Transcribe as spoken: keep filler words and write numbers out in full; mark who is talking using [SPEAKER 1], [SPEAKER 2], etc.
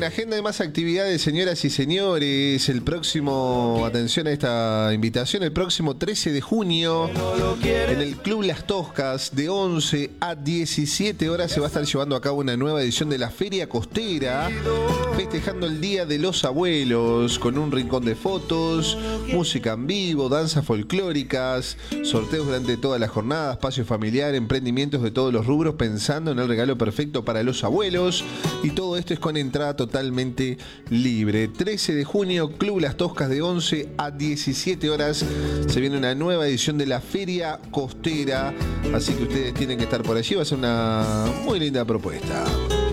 [SPEAKER 1] la agenda de más actividades, señoras y señores, el próximo, atención a esta invitación, el próximo trece de junio, en el Club Las Toscas, de once a diecisiete horas, se va a estar llevando a cabo una nueva edición de la Feria Costera, festejando el Día de los Abuelos, con un rincón de fotos, música en vivo, danzas folclóricas, sorteos durante toda la jornada, espacio familiar, emprendimientos de todos los rubros, pensando en el regalo perfecto para los abuelos. Y todo esto es con entrada totalmente libre. trece de junio, Club Las Toscas, de once a diecisiete horas. Se viene una nueva edición de la Feria Costera. Así que ustedes tienen que estar por allí. Va a ser una muy linda propuesta.